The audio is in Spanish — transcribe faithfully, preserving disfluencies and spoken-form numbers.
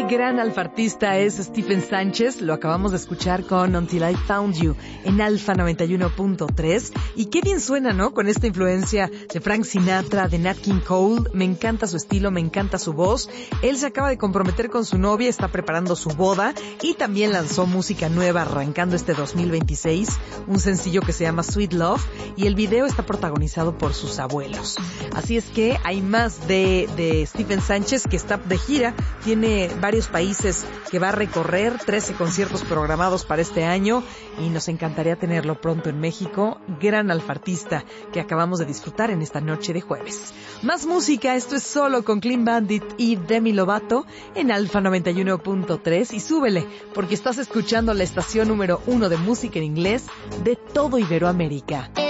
Qué gran alfartista es Stephen Sánchez. Lo acabamos de escuchar con Until I Found You en Alfa noventa y uno punto tres. Y qué bien suena, ¿no? Con esta influencia de Frank Sinatra, de Nat King Cole. Me encanta su estilo, me encanta su voz. Él se acaba de comprometer con su novia, está preparando su boda y también lanzó música nueva arrancando este dos mil veintiséis. Un sencillo que se llama Sweet Love y el video está protagonizado por sus abuelos. Así es que hay más de, de Stephen Sánchez, que está de gira. Tiene varios países que va a recorrer, trece conciertos programados para este año y nos encantaría tenerlo pronto en México. Gran alfartista que acabamos de disfrutar en esta noche de jueves. Más música, esto es Solo con Clean Bandit y Demi Lovato en Alfa noventa y uno punto tres y súbele porque estás escuchando la estación número uno de música en inglés de todo Iberoamérica.